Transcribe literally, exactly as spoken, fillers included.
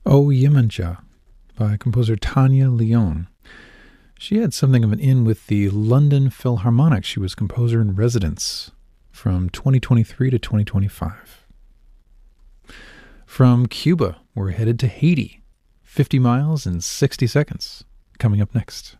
O Yemanjah by composer Tanya Leon. She had something of an in with the London Philharmonic. She was composer in residence from twenty twenty-three to twenty twenty-five. From Cuba, we're headed to Haiti. fifty miles in sixty seconds. Coming up next.